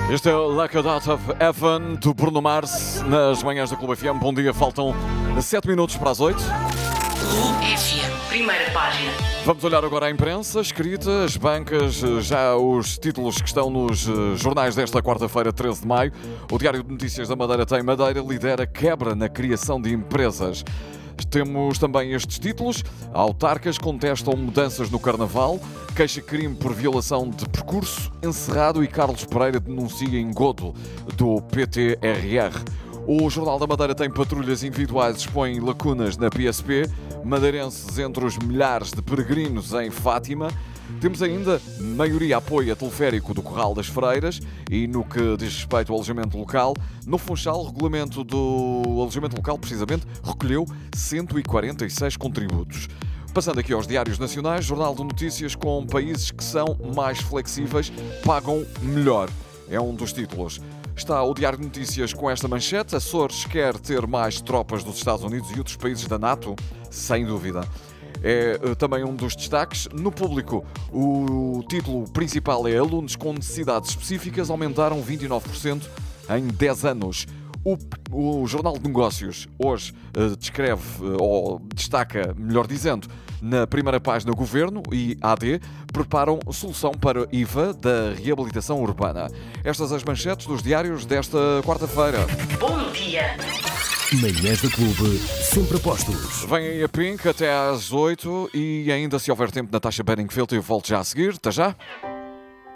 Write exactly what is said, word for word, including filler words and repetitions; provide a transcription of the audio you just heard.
Este é o Like a Dot of Heaven do Bruno Mars nas manhãs da Clube F M. Bom dia, faltam sete minutos para as oito. Clube F M, primeira página. Vamos olhar agora à imprensa escrita, as bancas, já os títulos que estão nos jornais desta quarta-feira, treze de maio. O Diário de Notícias da Madeira tem: Madeira lidera quebra na criação de empresas. Temos também estes títulos: autarcas contestam mudanças no Carnaval, queixa-crime por violação de percurso encerrado e Carlos Pereira denuncia engodo do P T R R. O Jornal da Madeira tem: patrulhas individuais expõem lacunas na P S P, madeirenses entre os milhares de peregrinos em Fátima. Temos ainda: maioria apoia teleférico do Corral das Freiras. E no que diz respeito ao alojamento local, no Funchal, o regulamento do alojamento local, precisamente, recolheu cento e quarenta e seis contributos. Passando aqui aos diários nacionais, Jornal de Notícias com: países que são mais flexíveis pagam melhor. É um dos títulos. Está o Diário de Notícias com esta manchete: Açores quer ter mais tropas dos Estados Unidos e outros países da NATO? Sem dúvida. É também um dos destaques. No Público, o título principal é: alunos com necessidades específicas aumentaram vinte e nove por cento em dez anos. O, o Jornal de Negócios hoje uh, descreve, uh, ou destaca, melhor dizendo, na primeira página: Governo e A D preparam solução para I V A da reabilitação urbana. Estas as manchetes dos diários desta quarta-feira. Bom dia! Manhãs da Clube, sempre a postos. Vem aí a Pink até às oito e ainda, se houver tempo, Natasha Bedingfield. Eu volto já a seguir. Até já!